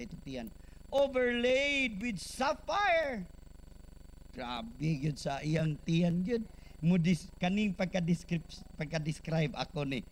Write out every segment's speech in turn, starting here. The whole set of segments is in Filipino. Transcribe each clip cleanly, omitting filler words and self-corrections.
titiyan. Overlaid with sapphire. Grabe yun sa iyang tiyan yun. Kaning pagka-describe ako ni.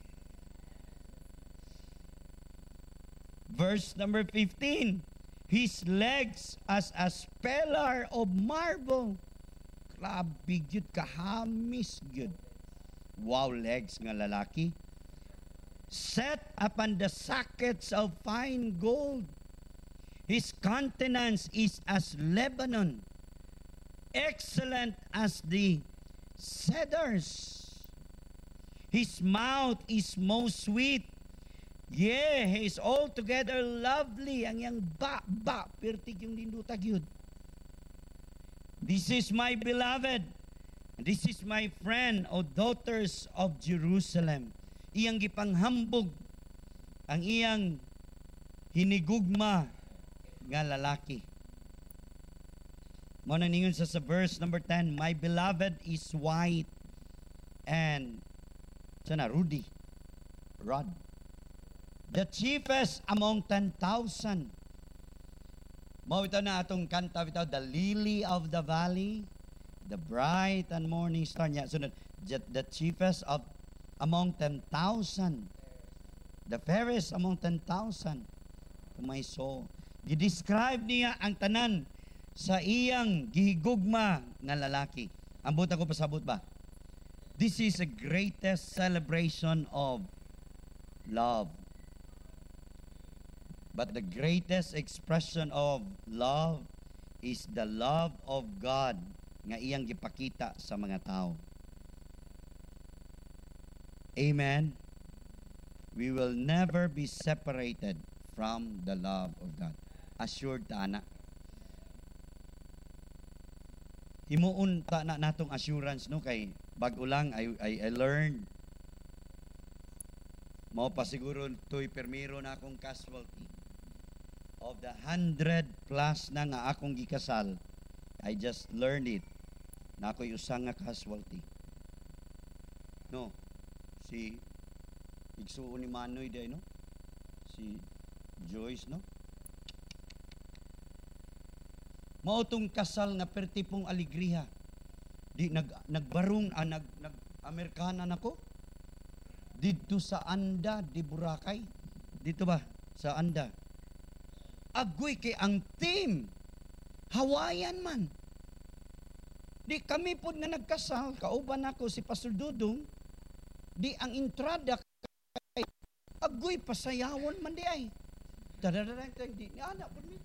Verse number 15. His legs as a speller of marble. Grabe yun, kahamis yun. Wow, legs nga lalaki. Set upon the sockets of fine gold. His countenance is as Lebanon, excellent as the cedars. His mouth is most sweet. Yeah, he is altogether lovely. Ang yang pertig yung lindutag yun. This is my beloved. This is my friend, O daughters of Jerusalem. Iyang gipanghambog ang iyang hinigugma nga lalaki. Mao na ningon sa verse number 10, my beloved is white and Rudy. Rod. The chiefest among 10,000. Mao ito na atong kanta ito, the lily of the valley, the bright and morning star niya. So, the chiefest of among 10,000. The fairest among 10,000. To my soul. Gidescribe niya ang tanan sa iyang gihigugma nga lalaki. Ambot ako pasabot ba? This is the greatest celebration of love. But the greatest expression of love is the love of God nga iyang gipakita sa mga tao. Amen. We will never be separated from the love of God. Assured ta na. Himuon ta na natong assurance no kay bag-o lang I learned. Mao pa siguro to'y permiro na akong casualty. Of the 100 plus na nga akong gikasal, I just learned it na ako'y usang nga casualty. No, si igsuon ni Manoy day, no? Si Joyce, no? Mautong kasal nga pertipong aligriha. Di nagbarong nag-Amerikana nako. Dito sa Anda, di Boracay. Dito ba? Sa Anda. Agoy kay ang team Hawaiian man. Di kami po nga nagkasal, kauban ako si Pastor Dudong, di ang entrada kay agoy pasayawon man di ay. Dadadadag di anak po mi.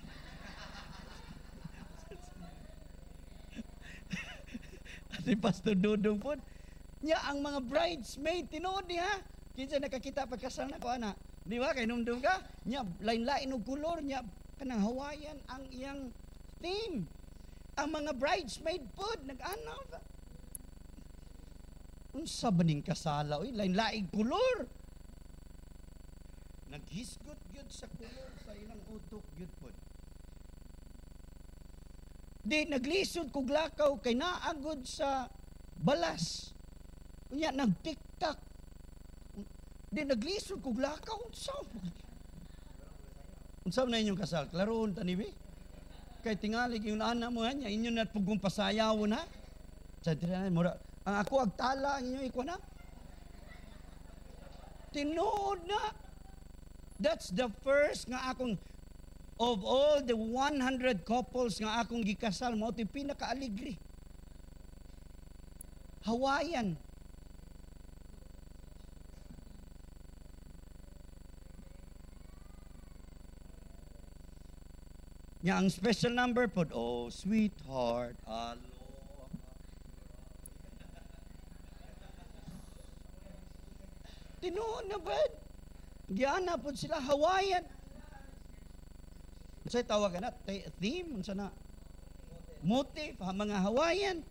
Si Pastor Dudong po niya ang mga bridesmaid tinuod niya. Kinsa nakakita pagkasal na ko ana. Di ba kay numdum ka? Nya lain-lain og kulor nya kanang Hawaiian ang iyang theme. Ang mga bridesmaid pod nag-anaw. Unsa ba ning kasala oy lain-laing kulor? Naghisgot gyud sa kulor sa ilang utok gyud pod. Di naglisod kog lakaw kay naagod sa balas. Unya nag-tiktak. Di naglisod kog lakaw unsa na inyong kasal klaron tanibi kay tingali yung ana mo nya inyo na pugong pasayawon ha sa mura ang ako agtala ang inyo iko na tinuod na. That's the first nga akong of all the 100 couples nga akong gikasal mao ti pinaka-aligri Hawaiian. Nya ang special number pod, oh sweetheart, aloha. Tinuod na ba? Giana pod sila Hawaiian. Unsay tawag na theme unsa na? Motif ha mga Hawaiian.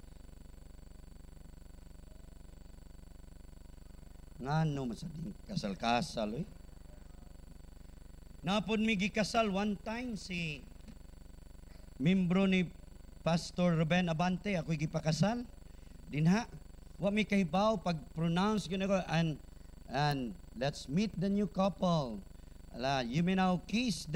Ngano man sa kasal-kasal eh. Napon mi gikasal one time si membro ni Pastor Ruben Abante, ako'y gipakasal. Dinha, wa mi kahibaw pag pronounce gyud ako and let's meet the new couple. You may now kiss